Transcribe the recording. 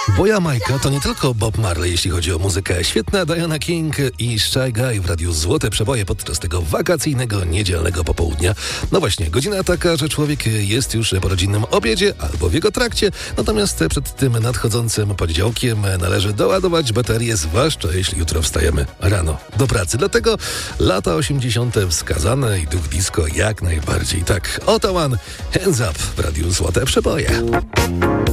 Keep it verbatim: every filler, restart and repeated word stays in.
Bo Jamajka to nie tylko Bob Marley, jeśli chodzi o muzykę. Świetna Diana King i Shy Guy w radiu Złote Przeboje podczas tego wakacyjnego, niedzielnego popołudnia. No właśnie, godzina taka, że człowiek jest już po rodzinnym obiedzie albo w jego trakcie, natomiast przed tym nadchodzącym poniedziałkiem należy doładować baterię, zwłaszcza jeśli jutro wstajemy rano do pracy. Dlatego lata osiemdziesiąte wskazane i duch disco jak najbardziej. Tak, Otawan, Hands Up w radiu Złote Przeboje.